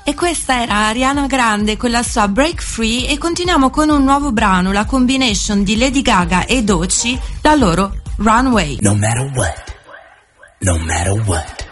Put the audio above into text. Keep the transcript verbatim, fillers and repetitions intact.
E questa era Ariana Grande con la sua Break Free, e continuiamo con un nuovo brano, la combination di Lady Gaga e Doechii, la loro Runway. No matter what, no matter what.